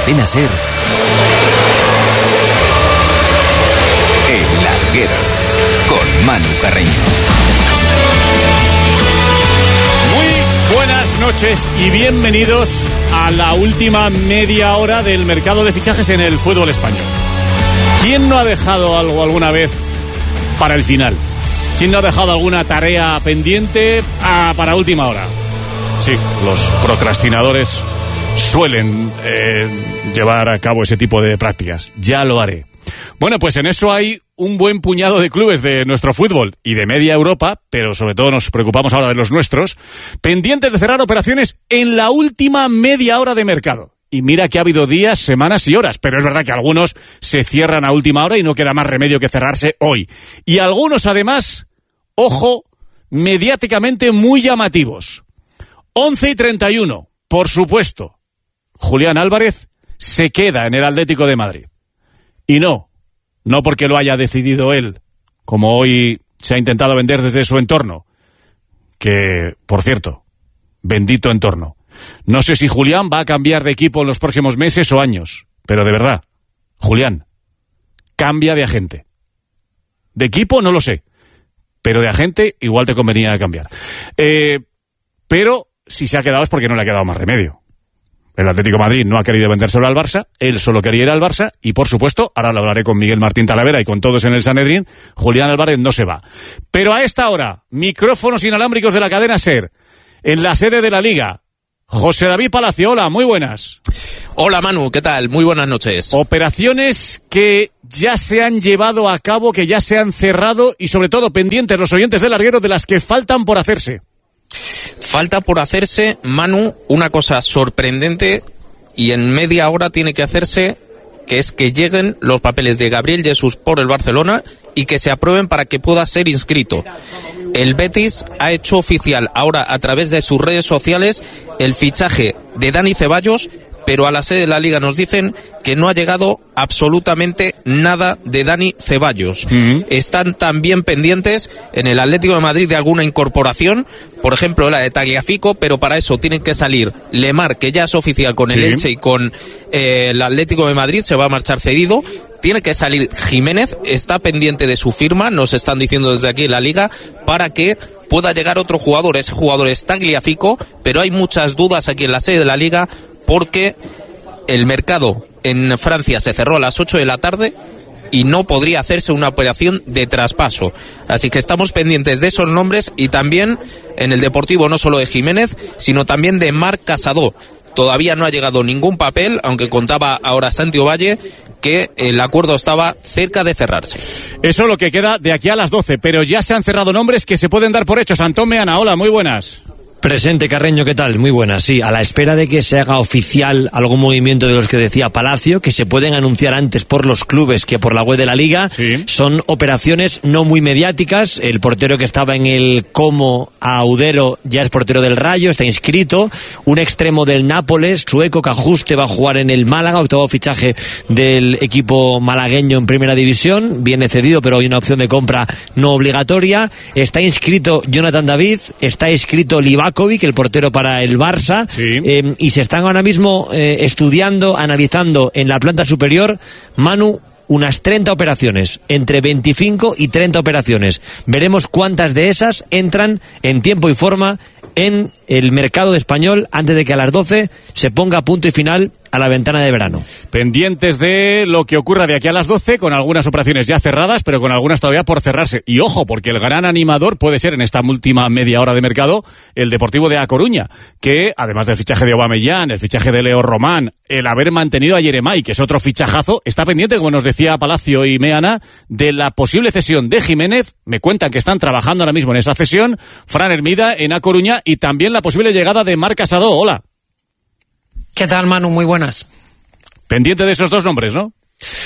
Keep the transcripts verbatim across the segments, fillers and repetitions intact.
Cadena SER, El Larguero, con Manu Carreño. Muy buenas noches y bienvenidos a la última media hora del mercado de fichajes en el fútbol español. ¿Quién no ha dejado algo alguna vez para el final? ¿Quién no ha dejado alguna tarea pendiente a, para última hora? Sí, los procrastinadores suelen eh, llevar a cabo ese tipo de prácticas. Ya lo haré. Bueno, pues en eso hay un buen puñado de clubes de nuestro fútbol y de media Europa, pero sobre todo nos preocupamos ahora de los nuestros, pendientes de cerrar operaciones en la última media hora de mercado. Y mira que ha habido días, semanas y horas, pero es verdad que algunos se cierran a última hora y no queda más remedio que cerrarse hoy. Y algunos, además, ojo, mediáticamente muy llamativos. once y treinta y uno, por supuesto, Julián Álvarez se queda en el Atlético de Madrid. Y no, no porque lo haya decidido él, como hoy se ha intentado vender desde su entorno, que, por cierto, bendito entorno. No sé si Julián va a cambiar de equipo en los próximos meses o años, pero de verdad, Julián, cambia de agente. De equipo no lo sé, pero de agente igual te convenía cambiar. Eh, pero si se ha quedado es porque no le ha quedado más remedio. El Atlético de Madrid no ha querido vendérselo al Barça, él solo quería ir al Barça y, por supuesto, ahora lo hablaré con Miguel Martín Talavera y con todos en el Sanedrín, Julián Álvarez no se va. Pero a esta hora, micrófonos inalámbricos de la cadena SER, en la sede de la Liga, José David Palacio, hola, muy buenas. Hola Manu, ¿qué tal? Muy buenas noches. Operaciones que ya se han llevado a cabo, que ya se han cerrado y sobre todo pendientes los oyentes del larguero de las que faltan por hacerse. Falta por hacerse, Manu, una cosa sorprendente y en media hora tiene que hacerse, que es que lleguen los papeles de Gabriel Jesús por el Barcelona y que se aprueben para que pueda ser inscrito. El Betis ha hecho oficial ahora a través de sus redes sociales el fichaje de Dani Ceballos, pero a la sede de la Liga nos dicen que no ha llegado absolutamente nada de Dani Ceballos. Uh-huh. Están también pendientes en el Atlético de Madrid de alguna incorporación, por ejemplo la de Tagliafico, pero para eso tienen que salir Lemar, que ya es oficial con sí. el Elche y con eh, el Atlético de Madrid, se va a marchar cedido. Tiene que salir Jiménez, está pendiente de su firma, nos están diciendo desde aquí en la Liga, para que pueda llegar otro jugador. Ese jugador es Tagliafico, pero hay muchas dudas aquí en la sede de la Liga porque el mercado en Francia se cerró a las ocho de la tarde y no podría hacerse una operación de traspaso. Así que estamos pendientes de esos nombres y también en el Deportivo no solo de Jiménez, sino también de Marc Casado. Todavía no ha llegado ningún papel, aunque contaba ahora Santi Ovalle que el acuerdo estaba cerca de cerrarse. Eso es lo que queda de aquí a las doce, pero ya se han cerrado nombres que se pueden dar por hechos. Antón Meana, hola, muy buenas. Presente, Carreño, ¿qué tal? Muy buenas, sí, a la espera de que se haga oficial algún movimiento de los que decía Palacio, que se pueden anunciar antes por los clubes que por la web de la Liga. Sí. Son operaciones no muy mediáticas. El portero que estaba en el Como Audero ya es portero del Rayo, está inscrito. Un extremo del Nápoles, sueco, Cajuste, va a jugar en el Málaga, octavo fichaje del equipo malagueño en primera división. Viene cedido, pero hay una opción de compra no obligatoria. Está inscrito Jonathan David, está inscrito Livakovic, el portero para el Barça, sí. eh, y se están ahora mismo eh, estudiando, analizando en la planta superior, Manu, unas treinta operaciones, entre veinticinco y treinta operaciones. Veremos cuántas de esas entran en tiempo y forma en el mercado español antes de que a las doce se ponga punto y final a la ventana de verano. Pendientes de lo que ocurra de aquí a las doce, con algunas operaciones ya cerradas, pero con algunas todavía por cerrarse. Y ojo, porque el gran animador puede ser en esta última media hora de mercado el Deportivo de A Coruña, que además del fichaje de Aubameyang, el fichaje de Leo Román, el haber mantenido a Yeremay, que es otro fichajazo, está pendiente, como nos decía Palacio y Meana, de la posible cesión de Jiménez. Me cuentan que están trabajando ahora mismo en esa cesión, Fran Hermida en A Coruña, y también la posible llegada de Marc Casado. Hola. ¿Qué tal, Manu? Muy buenas. Pendiente de esos dos nombres, ¿no?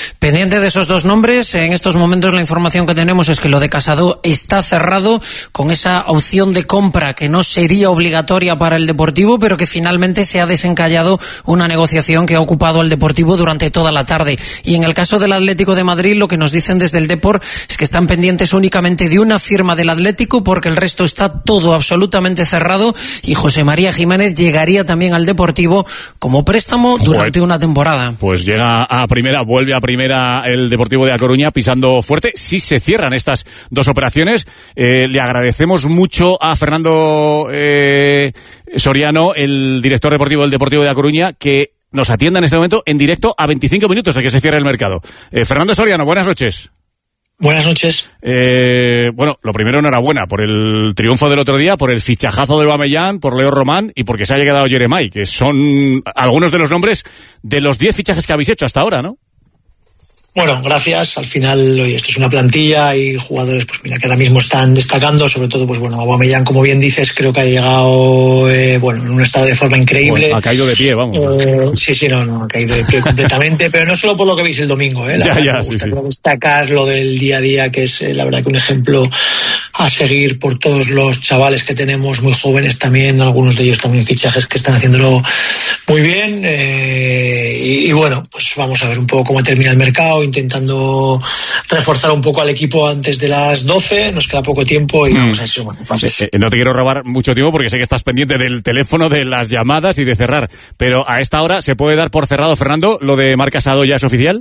Pendiente de esos dos nombres, en estos momentos la información que tenemos es que lo de Casado está cerrado con esa opción de compra que no sería obligatoria para el Deportivo, pero que finalmente se ha desencallado una negociación que ha ocupado al Deportivo durante toda la tarde. Y en el caso del Atlético de Madrid, lo que nos dicen desde el Depor es que están pendientes únicamente de una firma del Atlético, porque el resto está todo absolutamente cerrado, y José María Jiménez llegaría también al Deportivo como préstamo durante una temporada. Pues llega a primera, vuelve a primera el Deportivo de A Coruña pisando fuerte. Sí se cierran estas dos operaciones. Eh, le agradecemos mucho a Fernando eh, Soriano, el director deportivo del Deportivo de A Coruña, que nos atienda en este momento en directo a veinticinco minutos de que se cierre el mercado. Eh, Fernando Soriano, buenas noches. Buenas noches. Eh, bueno, lo primero, enhorabuena por el triunfo del otro día, por el fichajazo de Aubameyang, por Leo Román y porque se haya quedado Jeremai, que son algunos de los nombres de los diez fichajes que habéis hecho hasta ahora, ¿no? Bueno, gracias. Al final, oye, esto es una plantilla y jugadores, pues mira, que ahora mismo están destacando, sobre todo, pues bueno, Aubameyang, como bien dices, creo que ha llegado, eh, bueno, en un estado de forma increíble. Bueno, ha caído de pie, vamos. Eh, sí, sí, no, no, ha caído de pie completamente, pero no solo por lo que veis el domingo, eh. La ya, verdad, ya, me sí, gusta sí. destacar lo del día a día, que es, eh, la verdad, que un ejemplo a seguir por todos los chavales que tenemos, muy jóvenes también, algunos de ellos también fichajes que están haciéndolo muy bien, eh, y, y bueno, pues vamos a ver un poco cómo termina el mercado, intentando reforzar un poco al equipo antes de las doce, nos queda poco tiempo y mm. vamos a eso. Bueno, eh, no te quiero robar mucho tiempo porque sé que estás pendiente del teléfono, de las llamadas y de cerrar, pero a esta hora ¿se puede dar por cerrado, Fernando, lo de Marc Casado ya es oficial?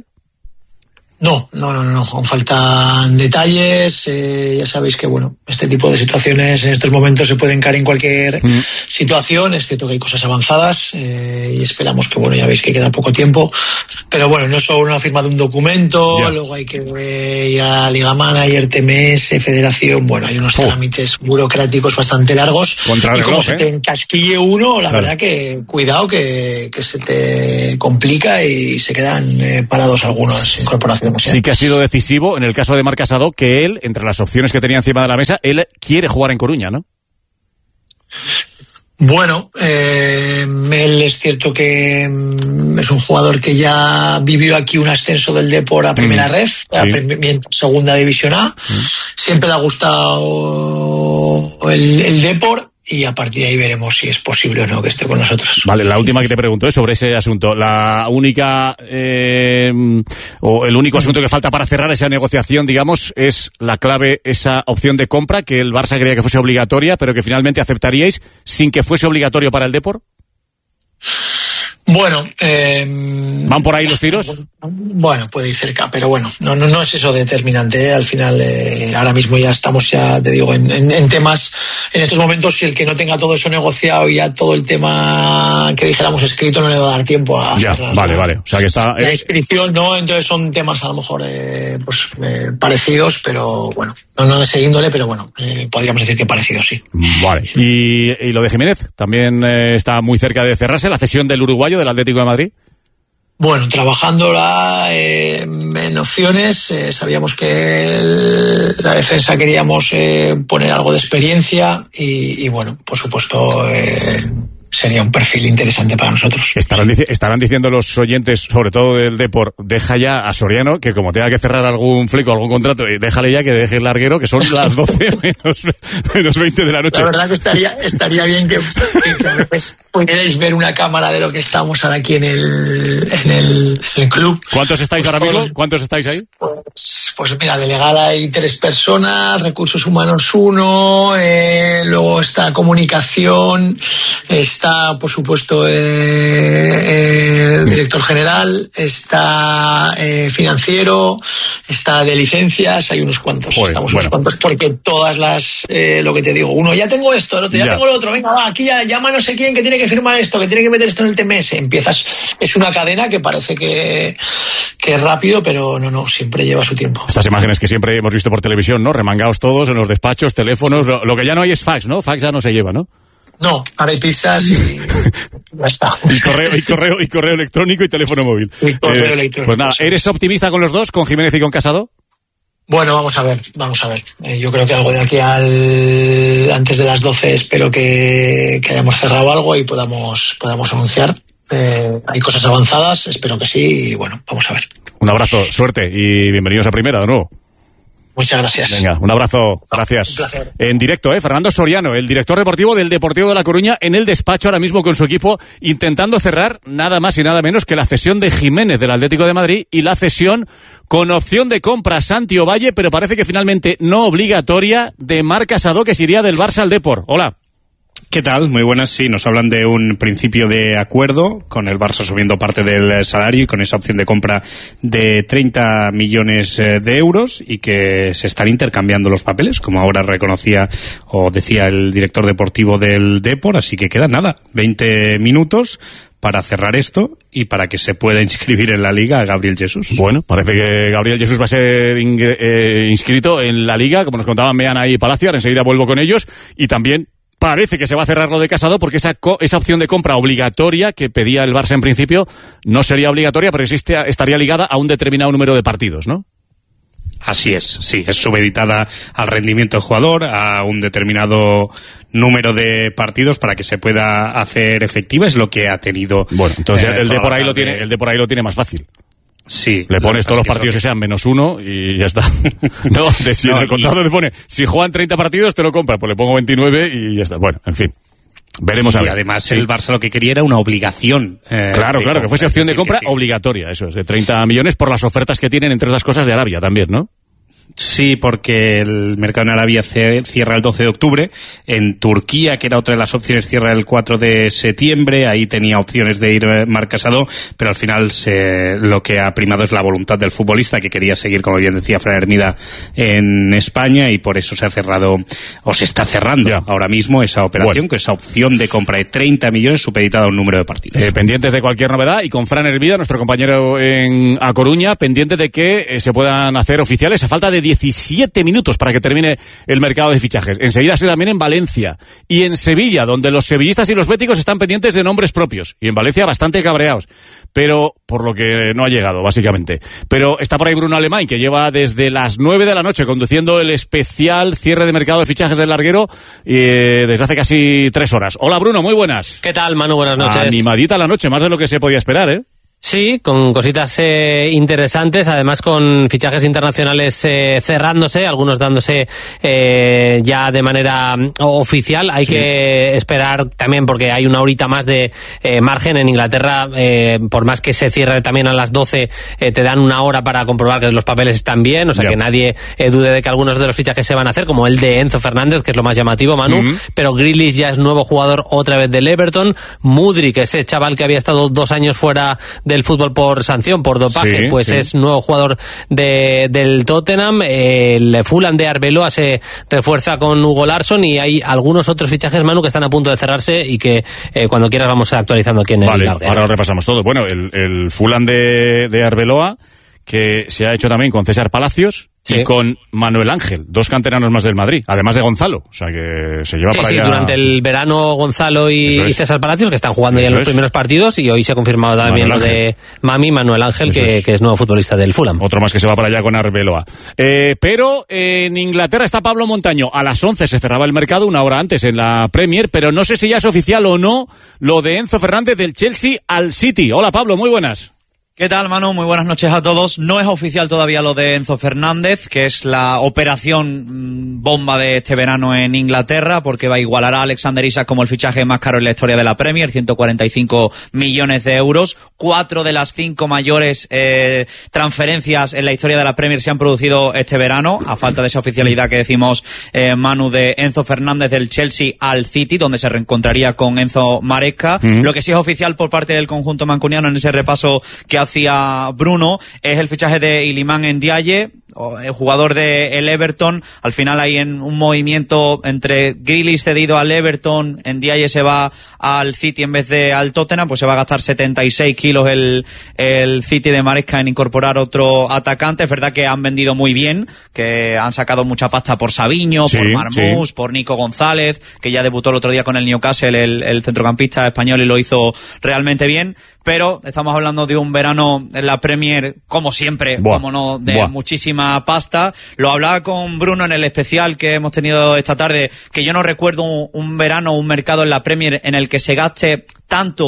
No, no, no, no, aún faltan detalles, eh, ya sabéis que bueno, este tipo de situaciones en estos momentos se pueden caer en cualquier mm. situación, es cierto que hay cosas avanzadas eh, y esperamos que bueno, ya veis que queda poco tiempo, pero bueno, no es solo una firma de un documento, yeah. luego hay que eh, ir a Liga Manager, T M S, Federación, bueno, hay unos oh. trámites burocráticos bastante largos Contra y como reloj, se ¿eh? te encasquille uno, la claro. verdad que cuidado que, que se te complica y se quedan eh, parados algunas incorporaciones. Sí que ha sido decisivo en el caso de Marc Casado que él, entre las opciones que tenía encima de la mesa, él quiere jugar en Coruña, ¿no? Bueno, eh, él es cierto que mm, es un jugador que ya vivió aquí un ascenso del Depor a primera mm, ref, sí. a prim- segunda división A. Mm. Siempre le ha gustado el, el Depor. Y a partir de ahí veremos si es posible o no que esté con nosotros. Vale, la última que te pregunto es sobre ese asunto. La única, eh, o el único asunto que falta para cerrar esa negociación, digamos, es la clave, esa opción de compra que el Barça quería que fuese obligatoria, pero que finalmente aceptaríais sin que fuese obligatorio para el Depor. Bueno, eh, ¿van por ahí los tiros? Bueno, puede ir cerca, pero bueno, no, no, no es eso determinante, ¿eh? Al final, eh, ahora mismo ya estamos, ya te digo, en, en, en temas, en estos momentos, si el que no tenga todo eso negociado y ya todo el tema que dijéramos escrito no le va a dar tiempo a ya, hacer vale, la, vale, o sea que está... la inscripción, ¿no? Entonces son temas a lo mejor eh, pues eh, parecidos, pero bueno, no, no de esa índole, pero bueno, eh, podríamos decir que parecidos, sí. Vale, y, y lo de Jiménez, también eh, está muy cerca de cerrarse, la cesión del uruguayo del Atlético de Madrid. Bueno, trabajándola eh, en opciones, eh, sabíamos que el, la defensa queríamos eh, poner algo de experiencia y, y bueno, por supuesto eh, sería un perfil interesante para nosotros. Estarán, dic- estarán diciendo los oyentes, sobre todo del Depor, deja ya a Soriano, que como tenga que cerrar algún fleco, algún contrato, déjale ya que deje el larguero, que son las doce menos, menos veinte de la noche. La verdad que estaría, estaría bien que, que, que a veces pudierais ver una cámara de lo que estamos ahora aquí en el, en el, en el club. ¿Cuántos estáis pues ahora mismo? ¿Cuántos estáis ahí? Pues, pues mira, delegada hay tres personas, recursos humanos uno, eh, luego está comunicación, está por supuesto eh, eh, director general, está eh, financiero, está de licencias, hay unos cuantos, Joder, estamos bueno. unos cuantos, porque todas las, eh, lo que te digo, uno ya tengo esto, el otro ya, ya tengo lo otro, venga va, aquí ya llama no sé quién que tiene que firmar esto, que tiene que meter esto en el T M S, empiezas, es una cadena que parece que, que es rápido, pero no, no, siempre lleva su tiempo. Estas imágenes que siempre hemos visto por televisión, ¿no? Remangados todos en los despachos, teléfonos, lo, lo que ya no hay es fax, ¿no? Fax ya no se lleva, ¿no? No, ahora hay pizzas y ya está. Y correo, y correo, y correo electrónico y teléfono móvil. Y correo eh, electrónico. Pues nada, ¿eres optimista con los dos, con Jiménez y con Casado? Bueno, vamos a ver, vamos a ver. Eh, yo creo que algo de aquí al antes de las doce espero que, que hayamos cerrado algo y podamos, podamos anunciar. Eh, hay cosas avanzadas, espero que sí, y bueno, vamos a ver. Un abrazo, suerte y bienvenidos a Primera de nuevo. Muchas gracias. Venga, un abrazo, gracias. Un placer. En directo, ¿eh? Fernando Soriano, el director deportivo del Deportivo de La Coruña, en el despacho ahora mismo con su equipo, intentando cerrar nada más y nada menos que la cesión de Jiménez del Atlético de Madrid y la cesión con opción de compra a Santi Ovalle, pero parece que finalmente no obligatoria, de Marc Casado, que se iría del Barça al Depor. Hola. ¿Qué tal? Muy buenas. Sí, nos hablan de un principio de acuerdo con el Barça subiendo parte del salario y con esa opción de compra de treinta millones de euros y que se están intercambiando los papeles, como ahora reconocía o decía el director deportivo del Depor. Así que quedan nada, veinte minutos para cerrar esto y para que se pueda inscribir en la Liga a Gabriel Jesús. Bueno, parece que Gabriel Jesús va a ser ingre- eh, inscrito en la Liga, como nos contaban Meana y Palacio. Ahora enseguida vuelvo con ellos. Y también parece que se va a cerrar lo de Casado porque esa, co- esa opción de compra obligatoria que pedía el Barça en principio no sería obligatoria, pero existe, estaría ligada a un determinado número de partidos, ¿no? Así es, sí, es subeditada al rendimiento del jugador, a un determinado número de partidos para que se pueda hacer efectiva, es lo que ha tenido. Bueno, entonces eh, el de por ahí la lo tiene, el de por ahí lo tiene más fácil. Sí. Le pones todos los partidos que sean menos uno y ya está. No, de si No, en el contrato y... te pone, si juegan treinta partidos te lo compras, pues le pongo veintinueve y ya está. Bueno, en fin. Veremos y a ver. además sí. el Barça lo que quería era una obligación. Eh, claro, claro, que fuese opción de compra sí. obligatoria, eso es, de treinta millones por las ofertas que tienen, entre otras cosas, de Arabia también, ¿no? Sí, porque el mercado en Arabia cierra el doce de octubre. En Turquía, que era otra de las opciones, cierra el cuatro de septiembre. Ahí tenía opciones de ir Marc Casado, pero al final se, lo que ha primado es la voluntad del futbolista, que quería seguir, como bien decía Fran Hermida, en España, y por eso se ha cerrado, o se está cerrando ya ahora mismo esa operación, bueno, con esa opción de compra de treinta millones supeditada a un número de partidos. Eh, pendientes de cualquier novedad, y con Fran Hermida, nuestro compañero en A Coruña, pendiente de que eh, se puedan hacer oficiales a falta de diecisiete minutos para que termine el mercado de fichajes. Enseguida estoy también en Valencia y en Sevilla, donde los sevillistas y los béticos están pendientes de nombres propios, y en Valencia bastante cabreados, pero por lo que no ha llegado, básicamente. Pero está por ahí Bruno Alemán, que lleva desde las nueve de la noche conduciendo el especial cierre de mercado de fichajes del larguero eh, desde hace casi tres horas. Hola Bruno, muy buenas. ¿Qué tal, Manu? Buenas noches. Animadita la noche, más de lo que se podía esperar, ¿eh? Sí, con cositas eh, interesantes, además con fichajes internacionales eh, cerrándose, algunos dándose eh, ya de manera oficial. Hay sí. que esperar también, porque hay una horita más de eh, margen en Inglaterra, eh, por más que se cierre también a las doce, eh, te dan una hora para comprobar que los papeles están bien, o sea, yeah. que nadie eh, dude de que algunos de los fichajes se van a hacer, como el de Enzo Fernández, que es lo más llamativo, Manu, mm-hmm. pero Grealish ya es nuevo jugador otra vez del Everton. Mudryk, ese chaval que había estado dos años fuera del fútbol por sanción, por dopaje, sí, pues sí. es nuevo jugador de, del Tottenham. El Fulham de Arbeloa se refuerza con Hugo Larsson, y hay algunos otros fichajes, Manu, que están a punto de cerrarse y que eh, cuando quieras vamos actualizando aquí en el Vale, larguero. Ahora lo repasamos todo. Bueno, el, el Fulham de, de Arbeloa, que se ha hecho también con César Palacios, sí. y con Manuel Ángel, dos canteranos más del Madrid, además de Gonzalo, o sea que se lleva sí, para sí, allá. Sí, durante el verano Gonzalo y, y César Palacios, que están jugando Eso ya en los es. primeros partidos, y hoy se ha confirmado también lo de Mami, Manuel Ángel, que es. que es nuevo futbolista del Fulham. Otro más que se va para allá con Arbeloa. Eh, pero eh, en Inglaterra está Pablo Montaño. A las once se cerraba el mercado, una hora antes en la Premier, pero no sé si ya es oficial o no lo de Enzo Fernández del Chelsea al City. Hola Pablo, muy buenas. ¿Qué tal, Manu? Muy buenas noches a todos. No es oficial todavía lo de Enzo Fernández, que es la operación bomba de este verano en Inglaterra, porque va a igualar a Alexander Isak como el fichaje más caro en la historia de la Premier, ciento cuarenta y cinco millones de euros. Cuatro de las cinco mayores eh, transferencias en la historia de la Premier se han producido este verano, a falta de esa oficialidad que decimos, eh, Manu, de Enzo Fernández del Chelsea al City, donde se reencontraría con Enzo Maresca. Mm-hmm. Lo que sí es oficial por parte del conjunto mancuniano en ese repaso que hacia Bruno es el fichaje de Iliman Ndiaye, el jugador del Everton. Al final hay en un movimiento entre Grealish cedido al Everton, Ndiaye se va al City en vez de al Tottenham, pues se va a gastar setenta y seis kilos el, el City de Maresca en incorporar otro atacante. Es verdad que han vendido muy bien, que han sacado mucha pasta por Sabiño, sí, por Marmús, sí. por Nico González, que ya debutó el otro día con el Newcastle, el, el centrocampista español, y lo hizo realmente bien. Pero estamos hablando de un verano en la Premier, como siempre, Buah. como no, de Buah. muchísima pasta. Lo hablaba con Bruno en el especial que hemos tenido esta tarde, que yo no recuerdo un, un verano, un mercado en la Premier en el que se gaste tanto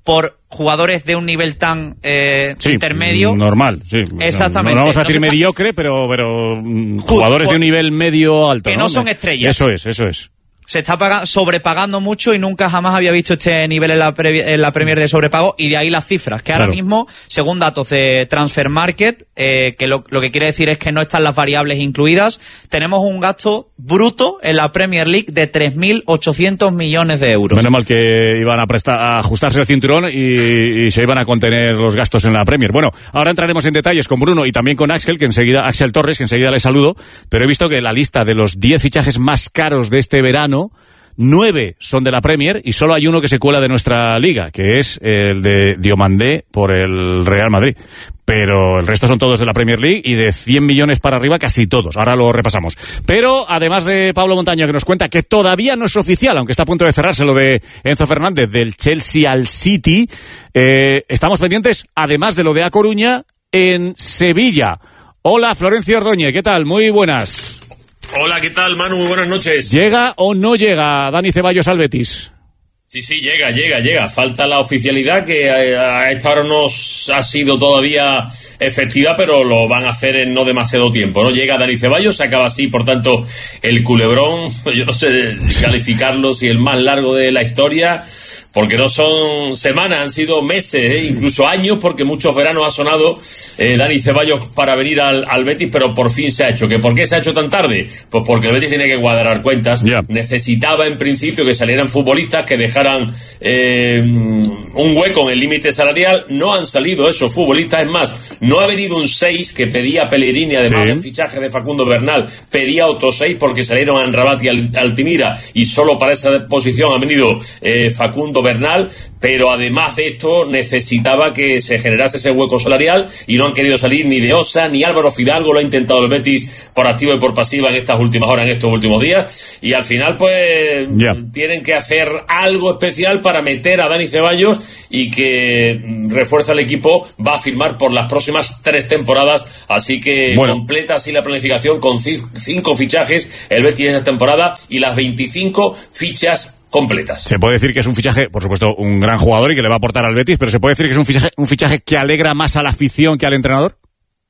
por jugadores de un nivel tan eh, sí, intermedio. Normal, sí. Exactamente. No, no vamos a decir no mediocre, está... pero, pero jugadores por... de un nivel medio alto. Que no, ¿no? son estrellas. Eso es, eso es. Se está pagando, sobrepagando mucho y nunca jamás había visto este nivel en la, pre, en la Premier de sobrepago, y de ahí las cifras, que ahora claro. mismo, según datos de Transfer Market, eh, que lo, lo que quiere decir es que no están las variables incluidas, tenemos un gasto bruto en la Premier League de tres mil ochocientos millones de euros. Menos mal que iban a prestar, a ajustarse el cinturón y, y se iban a contener los gastos en la Premier. Bueno, ahora entraremos en detalles con Bruno y también con Axel, que enseguida, Axel Torres, que enseguida le saludo, pero he visto que la lista de los diez fichajes más caros de este verano, nueve son de la Premier y solo hay uno que se cuela de nuestra liga, que es el de Diomandé por el Real Madrid. Pero el resto son todos de la Premier League y de cien millones para arriba casi todos. Ahora lo repasamos. Pero además de Pablo Montaño, que nos cuenta que todavía no es oficial, aunque está a punto de cerrarse lo de Enzo Fernández del Chelsea al City, eh, estamos pendientes, además de lo de A Coruña, en Sevilla. Hola, Florencio Ordóñez, ¿qué tal? Muy buenas. Hola, ¿qué tal, Manu? Muy buenas noches. ¿Llega o no llega Dani Ceballos al Betis? Sí, sí, llega, llega, llega. Falta la oficialidad, que a esta hora no ha sido todavía efectiva, pero lo van a hacer en no demasiado tiempo, ¿no? Llega Dani Ceballos, se acaba así, por tanto, el culebrón, yo no sé calificarlo si el más largo de la historia, porque no son semanas, han sido meses, ¿eh? Incluso años, porque muchos veranos ha sonado eh, Dani Ceballos para venir al, al Betis, pero por fin se ha hecho. ¿Que por qué se ha hecho tan tarde? Pues porque el Betis tiene que cuadrar cuentas. Yeah. Necesitaba en principio que salieran futbolistas que dejaran eh, un hueco en el límite salarial. No han salido esos futbolistas, es más, no ha venido un seis que pedía Pellegrini, además sí. del fichaje de Facundo Bernal, pedía otros seis porque salieron a Amrabat y al, Altimira, y solo para esa posición ha venido eh, Facundo Bernal, pero además de esto necesitaba que se generase ese hueco salarial y no han querido salir ni de Osa ni Álvaro Fidalgo. Lo ha intentado el Betis por activa y por pasiva en estas últimas horas, en estos últimos días, y al final pues yeah. tienen que hacer algo especial para meter a Dani Ceballos, y que refuerza el equipo. Va a firmar por las próximas tres temporadas, así que bueno. completa así la planificación con c- cinco fichajes el Betis en esta temporada y las veinticinco fichas completas. Se puede decir que es un fichaje, por supuesto, un gran jugador y que le va a aportar al Betis, pero se puede decir que es un fichaje, un fichaje que alegra más a la afición que al entrenador.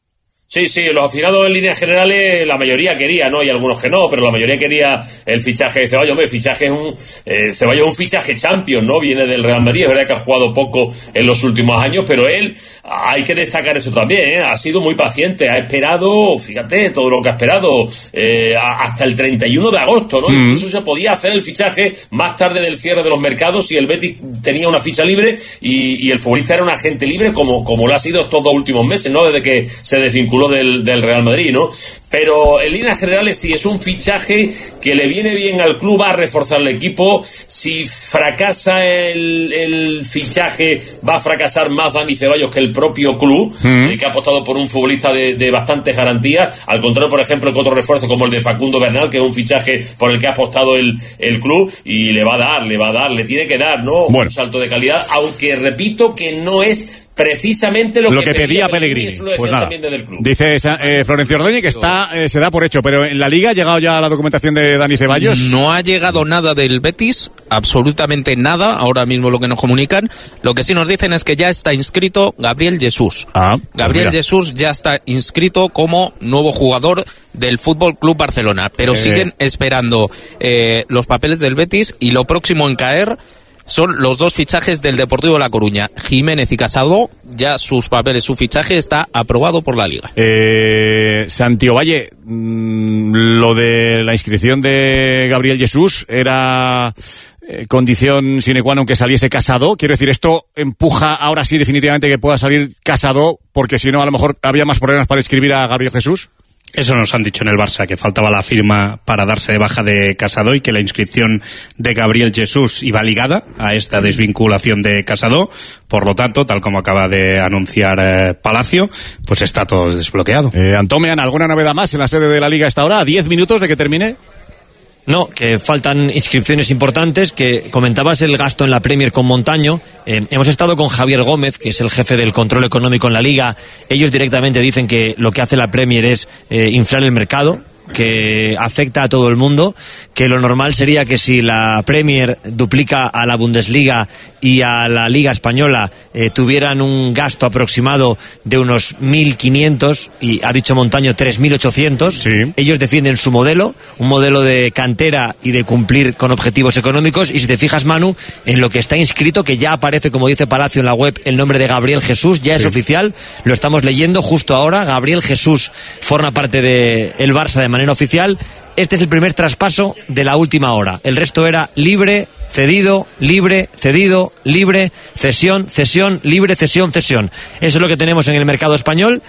Sí, sí, los aficionados en líneas generales, la mayoría quería, ¿no? Y algunos que no, pero la mayoría quería el fichaje de Ceballos. Hombre, el fichaje es un, eh, Ceballos es un fichaje champion, ¿no? Viene del Real Madrid, es verdad que ha jugado poco en los últimos años, pero él, hay que destacar eso también, ¿eh? Ha sido muy paciente, ha esperado, fíjate, todo lo que ha esperado, eh, hasta el treinta y uno de agosto, ¿no? Mm. Incluso se podía hacer el fichaje más tarde del cierre de los mercados si el Betis tenía una ficha libre y, y el futbolista era un agente libre, como, como lo ha sido estos dos últimos meses, ¿no? Desde que se desvinculó Del, del Real Madrid, ¿no? Pero en líneas generales sí es un fichaje que le viene bien al club, va a reforzar el equipo. Si fracasa el, el fichaje, va a fracasar más Dani Ceballos que el propio club, mm. eh, que ha apostado por un futbolista de, de bastantes garantías, al contrario, por ejemplo, que otro refuerzo como el de Facundo Bernal, que es un fichaje por el que ha apostado el, el club, y le va a dar, le va a dar, le tiene que dar, ¿no? Bueno. Un salto de calidad, aunque repito que no es precisamente lo, lo que, que pedía Pellegrini. Pellegrini. Pues nada, dice eh, Florencio Ordóñez que está eh, se da por hecho, pero en la Liga ha llegado ya la documentación de Dani Ceballos. No ha llegado nada del Betis, absolutamente nada, ahora mismo lo que nos comunican. Lo que sí nos dicen es que ya está inscrito Gabriel Jesús. Ah, Gabriel pues Jesús ya está inscrito como nuevo jugador del Fútbol Club Barcelona, pero eh... siguen esperando eh, los papeles del Betis, y lo próximo en caer son los dos fichajes del Deportivo de La Coruña. Jiménez y Casado, ya sus papeles, su fichaje está aprobado por la Liga. Eh, Santiago Valle, mmm, lo de la inscripción de Gabriel Jesús era eh, condición sine qua non que saliese Casado. Quiero decir, esto empuja ahora sí definitivamente que pueda salir Casado, porque si no a lo mejor había más problemas para inscribir a Gabriel Jesús. Eso nos han dicho en el Barça, que faltaba la firma para darse de baja de Casado y que la inscripción de Gabriel Jesús iba ligada a esta desvinculación de Casado. Por lo tanto, tal como acaba de anunciar eh, Palacio, pues está todo desbloqueado. Eh, Antomean, ¿alguna novedad más en la sede de la Liga a esta hora? ¿A diez minutos de que termine? No, que faltan inscripciones importantes, que comentabas el gasto en la Premier con Montaño. Eh, hemos estado con Javier Gómez, que es el jefe del control económico en la Liga. Ellos directamente dicen que lo que hace la Premier es eh, inflar el mercado, que afecta a todo el mundo, que lo normal sería que si la Premier duplica a la Bundesliga y a la Liga Española eh, tuvieran un gasto aproximado de unos mil quinientos, y ha dicho Montaño tres mil ochocientos. Sí. Ellos defienden su modelo, un modelo de cantera y de cumplir con objetivos económicos, y si te fijas, Manu, en lo que está inscrito, que ya aparece, como dice Palacio en la web, el nombre de Gabriel Jesús, ya sí. Es oficial, lo estamos leyendo justo ahora. Gabriel Jesús forma parte de el Barça de manera oficial. Este es el primer traspaso de la última hora. El resto era libre, cedido, libre, cedido, libre, cesión, cesión, libre, cesión, cesión. Eso es lo que tenemos en el mercado español.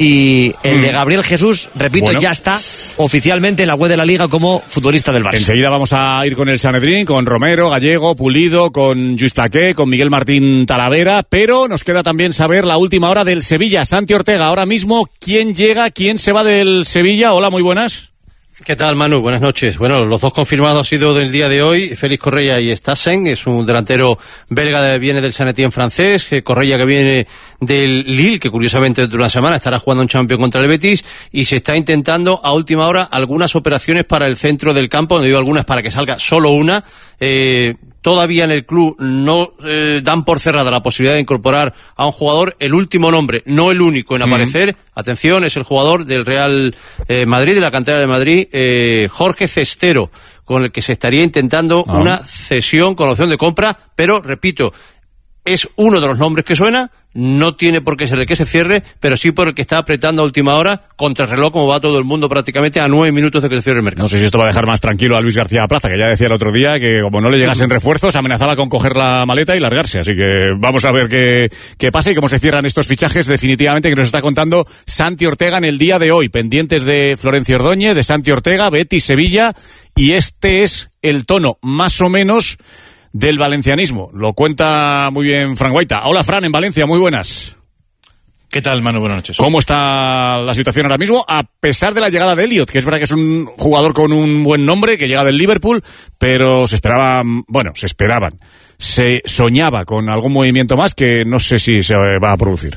Y el mm. de Gabriel Jesús, repito, bueno, ya está oficialmente en la web de la Liga como futbolista del Barça. Enseguida vamos a ir con el Sanedrín, con Romero, Gallego, Pulido, con Lluís Flaqué, con Miguel Martín Talavera, pero nos queda también saber la última hora del Sevilla. Santi Ortega, ahora mismo, ¿quién llega? ¿Quién se va del Sevilla? Hola, muy buenas. ¿Qué tal, Manu? Buenas noches. Bueno, los dos confirmados han sido del día de hoy, Félix Correia y Stassen, es un delantero belga que viene del Saint-Étienne francés, Correia que viene del Lille, que curiosamente dentro de una semana estará jugando un Champions contra el Betis, y se está intentando a última hora algunas operaciones para el centro del campo, no digo algunas para que salga solo una. eh, Todavía en el club no eh, dan por cerrada la posibilidad de incorporar a un jugador. El último nombre, no el único en aparecer, uh-huh. atención, es el jugador del Real eh, Madrid, de la cantera de Madrid, eh, Jorge Cestero, con el que se estaría intentando uh-huh. una cesión con opción de compra, pero, repito, es uno de los nombres que suena. No tiene por qué ser el que se cierre, pero sí por el que está apretando a última hora, contra el reloj, como va todo el mundo, prácticamente a nueve minutos de que se cierre el mercado. No sé si esto va a dejar más tranquilo a Luis García Plaza, que ya decía el otro día que como no le llegasen refuerzos, amenazaba con coger la maleta y largarse. Así que vamos a ver qué, qué pasa y cómo se cierran estos fichajes definitivamente, que nos está contando Santi Ortega en el día de hoy. Pendientes de Florencio Ordóñez, de Santi Ortega, Betis, Sevilla, y este es el tono más o menos del valencianismo. Lo cuenta muy bien Fran Guaita. Hola, Fran, en Valencia, muy buenas. ¿Qué tal, Manu? Buenas noches. ¿Cómo está la situación ahora mismo? A pesar de la llegada de Elliot, que es verdad que es un jugador con un buen nombre, que llega del Liverpool, pero se esperaba, bueno, se esperaban, se soñaba con algún movimiento más que no sé si se va a producir.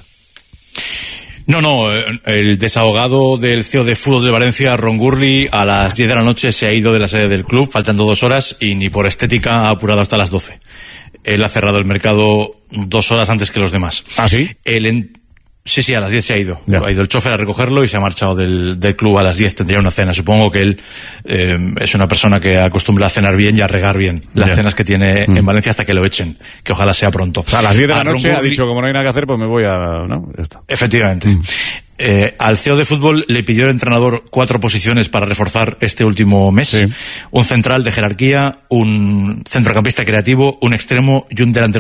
No, no, el desahogado del C E O de fútbol de Valencia, Ron Gurley, a las diez de la noche se ha ido de la sede del club, faltando dos horas, y ni por estética ha apurado hasta las doce. Él ha cerrado el mercado dos horas antes que los demás. ¿Ah, sí? El en... Sí, sí, a las diez se ha ido. Ya. Ha ido el chofer a recogerlo y se ha marchado del, del club a las diez. Tendría una cena. Supongo que él eh, es una persona que acostumbra a cenar bien y a regar bien las ya. cenas que tiene mm. en Valencia hasta que lo echen. Que ojalá sea pronto. O sea, a las diez de la noche ha dicho, como no hay nada que hacer, pues me voy a... ¿no? Ya está. Efectivamente. Mm. Eh, al C E O de fútbol le pidió el entrenador cuatro posiciones para reforzar este último mes. Sí. Un central de jerarquía, un centrocampista creativo, un extremo y un delantero